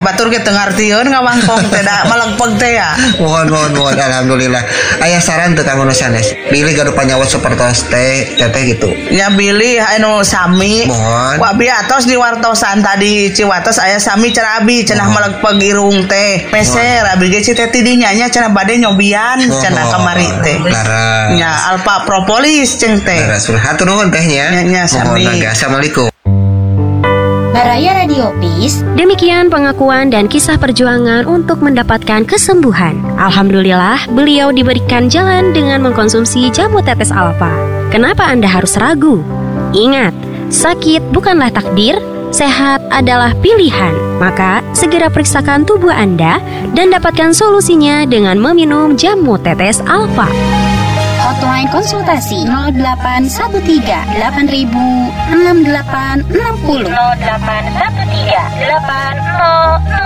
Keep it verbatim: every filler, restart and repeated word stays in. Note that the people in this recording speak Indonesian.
Batur kita ngartieun ngawangkong teh da malengpeg teh ya. Mohon mohon mohon alhamdulillah. Aya saran teu kanggo sanes. Pilih gaduh panyawa sapertos teh teteh gitu. Nya bilih anu sami. Mohon. Ku abi atos di wartosan tadi Ciwatos aya sami cenah abi cenah malengpeg irung teh. Peser abi ge ci teh tidinya nya cenah bade nyobian cenah kamari teh. Laras. Nya alpa propolis ceng teh. Laras. Hatur nuhun tehnya. Nya nya sami. Assalamualaikum. Baraya Radio Peace. Demikian pengakuan dan kisah perjuangan untuk mendapatkan kesembuhan. Alhamdulillah, beliau diberikan jalan dengan mengkonsumsi jamu tetes alfa. Kenapa Anda harus ragu? Ingat, sakit bukanlah takdir, sehat adalah pilihan. Maka, segera periksakan tubuh Anda dan dapatkan solusinya dengan meminum jamu tetes alfa. Hotline konsultasi nol delapan satu tiga delapan ribu enam delapan enam nol. nol delapan satu tiga delapan nol